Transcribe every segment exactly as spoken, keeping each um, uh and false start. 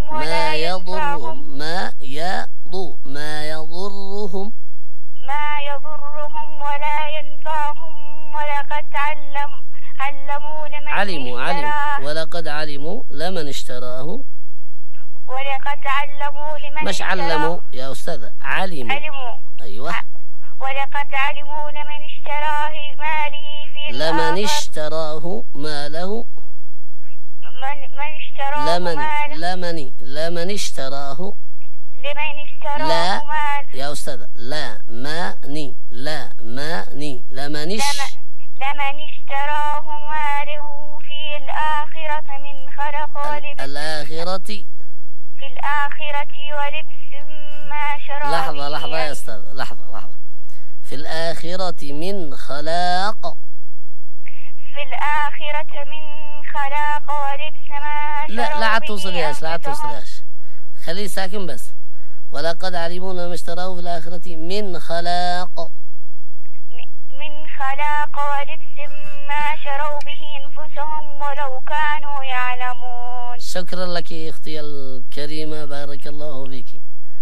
ولا يضرهم ما يضو ما يضرهم ما يضرهم ولا ينفعهم ولقد علم علموا لمن علموا علموا ولقد علموا لمن اشتراه ولقد علموا لمن مش علموا يا أستاذ علموا علموا أيوة ولقد علموا لمن اشتراه ما له في لمن اشتراه ما له من من اشتراه لمن ما له لمن لمن اشتراه لمن اشتراه لا ما له يا أستاذ لا ماني لا ماني لمن اش لمن اشتراه ما له في الآخرة من خلق ولبس الآخرة في الآخرة ولبس ما شرى لحظة لحظة يا أستاذ لحظة لحظة في الآخرة من خلاق في الآخرة من خلاق ولبس ما شرى لا لا توصليهاش لا توصليهاش خليه ساكن بس ولقد علموا ما اشتراه في الآخرة من خلاق من خلاق ولبس ما شروا به أنفسهم ولو كانوا يعلمون. شكرا لك أختي الكريمة بارك الله فيك.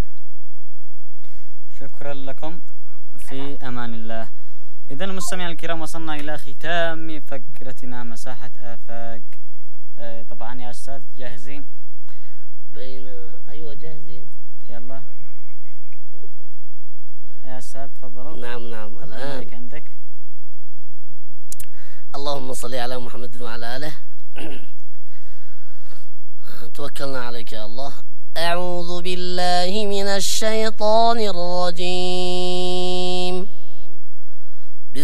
شكرا لكم في أمان الله. إذن المستمعين الكرام وصلنا إلى ختام فقرتنا مساحة آفاق. آه طبعا يا أستاذ جاهزين؟ بين أيوة جاهزين. يلا يا أستاذ تفضلوا. نعم نعم الآن عندك. اللهم صل على محمد وعلى آله. توكلنا عليك يا الله. أعوذ بالله من الشيطان الرجيم.